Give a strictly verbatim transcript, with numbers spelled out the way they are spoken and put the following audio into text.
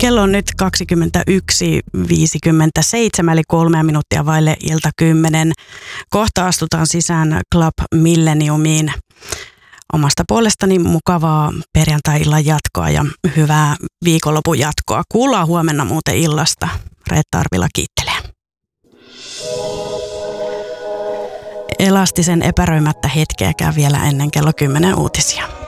Kello on nyt kaksikymmentäyksi viisikymmentäseitsemän, eli kolme minuuttia vaille ilta kymmenen. Kohta astutaan sisään Club Millenniumiin. Omasta puolestani mukavaa perjantai-illan jatkoa ja hyvää viikonlopun jatkoa. Kuullaan huomenna muuten illasta. Reetta Arvila kiittelee. Elastisen epäröimättä hetkeäkään vielä ennen kello kymmenen uutisia.